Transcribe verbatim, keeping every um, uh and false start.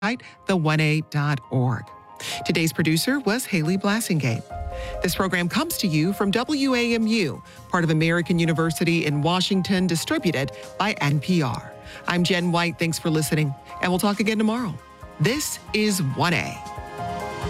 the one a dot org. Today's producer was Haley Blassingame. This program comes to you from W A M U, part of American University in Washington, distributed by N P R. I'm Jen White. Thanks for listening, and we'll talk again tomorrow. This is one A.